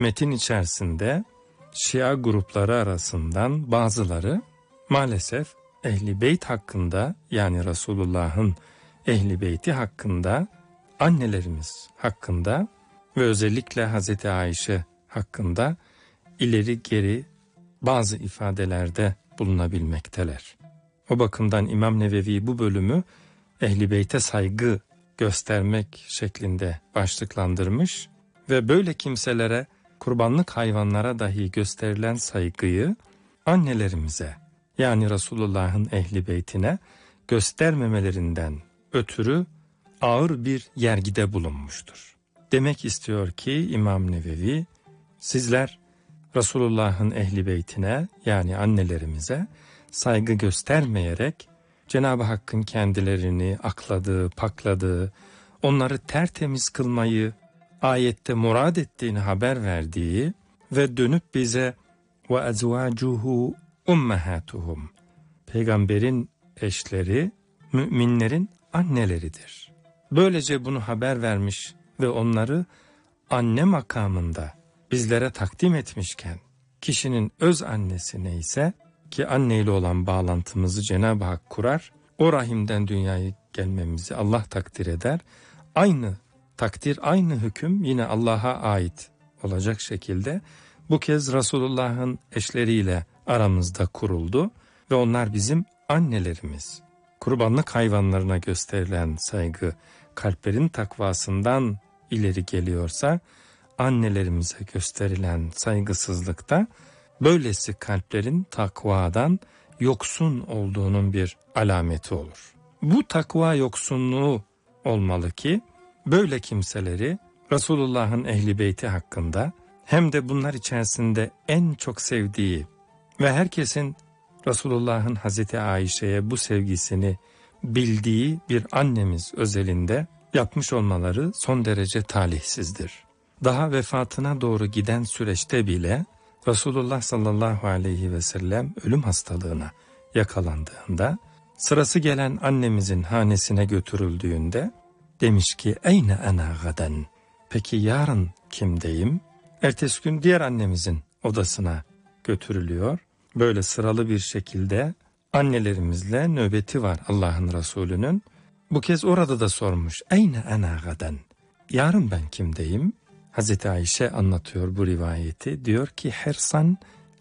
Metin içerisinde Şia grupları arasından bazıları maalesef Ehl-i Beyt hakkında, yani Resulullah'ın Ehl-i Beyti hakkında, annelerimiz hakkında ve özellikle Hazreti Ayşe hakkında ileri geri bazı ifadelerde bulunabilmekteler. O bakımdan İmam Nevevi bu bölümü Ehl-i Beyt'e saygı göstermek şeklinde başlıklandırmış ve böyle kimselere, kurbanlık hayvanlara dahi gösterilen saygıyı annelerimize, yani Resulullah'ın Ehl-i Beytine göstermemelerinden ötürü ağır bir yergide bulunmuştur. Demek istiyor ki İmam Nevevi, sizler Resulullah'ın Ehl-i Beytine, yani annelerimize saygı göstermeyerek Cenab-ı Hakk'ın kendilerini akladığı, pakladığı, onları tertemiz kılmayı ayette murad ettiğini haber verdiği ve dönüp bize وَاَزْوَاجُهُ اُمَّهَاتُهُمْ, peygamberin eşleri müminlerin anneleridir. Böylece bunu haber vermiş ve onları anne makamında bizlere takdim etmişken, kişinin öz annesi neyse, ki anneyle olan bağlantımızı Cenab-ı Hak kurar, o rahimden dünyaya gelmemizi Allah takdir eder. Aynı takdir, aynı hüküm yine Allah'a ait olacak şekilde bu kez Resulullah'ın eşleriyle aramızda kuruldu ve onlar bizim annelerimiz. Kurbanlık hayvanlarına gösterilen saygı kalplerin takvasından ileri geliyorsa, annelerimize gösterilen saygısızlıkta böylesi kalplerin takvadan yoksun olduğunun bir alameti olur. Bu takva yoksunluğu olmalı ki böyle kimseleri Resulullah'ın Ehl-i Beyti hakkında, hem de bunlar içerisinde en çok sevdiği ve herkesin Resulullah'ın Hazreti Ayşe'ye bu sevgisini bildiği bir annemiz özelinde yapmış olmaları son derece talihsizdir. Daha vefatına doğru giden süreçte bile Resulullah sallallahu aleyhi ve sellem ölüm hastalığına yakalandığında, sırası gelen annemizin hanesine götürüldüğünde demiş ki eyne ana gaden, peki yarın kimdeyim? Ertesi gün diğer annemizin odasına götürülüyor. Böyle sıralı bir şekilde annelerimizle nöbeti var Allah'ın Resulü'nün. Bu kez orada da sormuş, eyne ana gaden, yarın ben kimdeyim? Hazreti Ayşe anlatıyor bu rivayeti, diyor ki hersan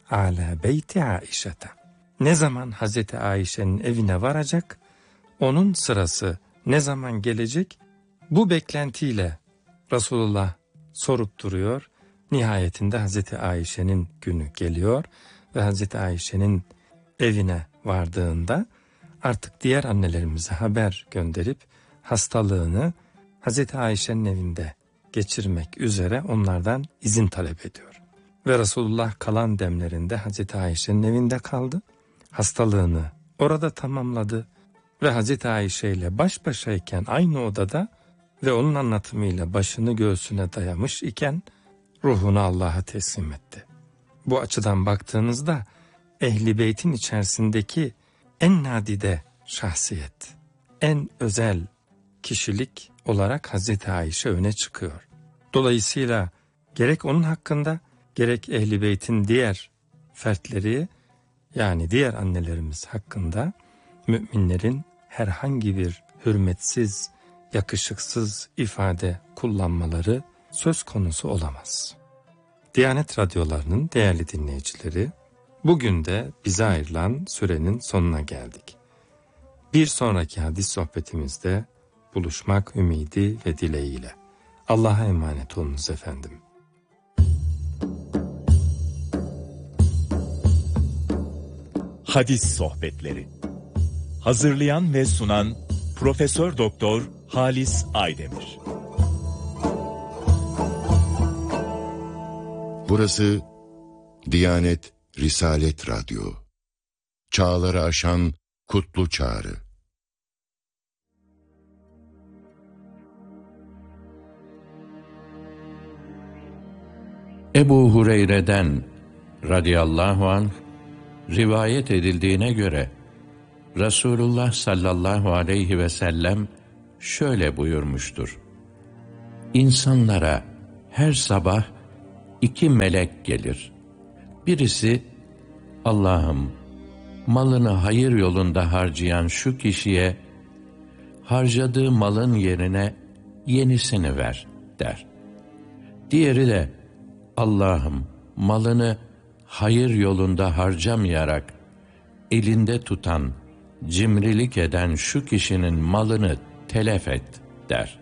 ala beyti Aişete. Ne zaman Hazreti Ayşe'nin evine varacak, onun sırası ne zaman gelecek, bu beklentiyle Resulullah sorup duruyor. Nihayetinde Hazreti Ayşe'nin günü geliyor ve Hazreti Ayşe'nin evine vardığında artık diğer annelerimize haber gönderip hastalığını Hazreti Ayşe'nin evinde geçirmek üzere onlardan izin talep ediyor. Ve Resulullah kalan demlerinde Hazreti Ayşe'nin evinde kaldı. Hastalığını orada tamamladı ve Hazreti Ayşe ile baş başayken aynı odada ve onun anlatımıyla başını göğsüne dayamış iken ruhunu Allah'a teslim etti. Bu açıdan baktığınızda Ehl-i Beyt'in içerisindeki en nadide şahsiyet, en özel kişilik olarak Hazreti Ayşe öne çıkıyor. Dolayısıyla gerek onun hakkında, gerek Ehl-i Beyt'in diğer fertleri, yani diğer annelerimiz hakkında müminlerin herhangi bir hürmetsiz, yakışıksız ifade kullanmaları söz konusu olamaz. Diyanet radyolarının değerli dinleyicileri, bugün de bize ayrılan sürenin sonuna geldik. Bir sonraki hadis sohbetimizde buluşmak ümidi ve dileğiyle. Allah'a emanet olunuz efendim. Hadis sohbetleri. Hazırlayan ve sunan Profesör Doktor Halis Aydemir. Burası Diyanet Risalet Radyo. Çağları aşan kutlu çağrı. Ebu Hureyre'den radıyallahu anh rivayet edildiğine göre Resulullah sallallahu aleyhi ve sellem şöyle buyurmuştur: İnsanlara her sabah 2 melek gelir. Birisi, Allah'ım, malını hayır yolunda harcayan şu kişiye harcadığı malın yerine yenisini ver der. Diğeri de, Allah'ım, malını hayır yolunda harcamayarak elinde tutan, cimrilik eden şu kişinin malını telef et der.